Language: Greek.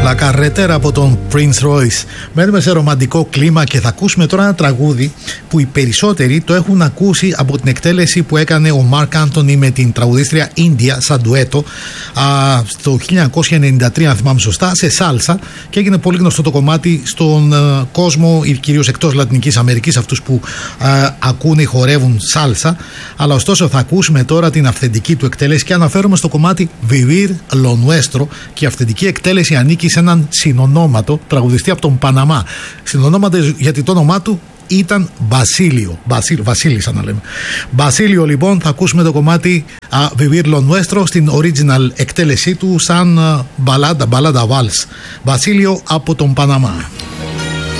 La Carretera από τον Prince Royce. Μένουμε σε ρομαντικό κλίμα και θα ακούσουμε τώρα ένα τραγούδι που οι περισσότεροι το έχουν ακούσει από την εκτέλεση που έκανε ο Μαρκ Άντονι με την τραγουδίστρια Ίνδια σαν ντουέτο στο 1993, αν θυμάμαι σωστά, σε σάλσα, και έγινε πολύ γνωστό το κομμάτι στον κόσμο, κυρίως εκτός Λατινικής Αμερικής, αυτούς που ακούνε ή χορεύουν σάλσα. Αλλά ωστόσο θα ακούσουμε τώρα την αυθεντική του εκτέλεση και αναφέρομαι στο κομμάτι Vivir lo Nuestro, και η αυθεντική εκτέλεση ανήκει σε έναν συνονόματο τραγουδιστή από τον Παναμά. Συνονόματο γιατί το όνομά του ήταν Βασίλειο. Βασίλη, σαν να λέμε. Βασίλειο, λοιπόν, θα ακούσουμε το κομμάτι Vivir lo Nuestro στην original εκτέλεσή του σαν μπαλάντα Vals. Βασίλειο από τον Παναμά.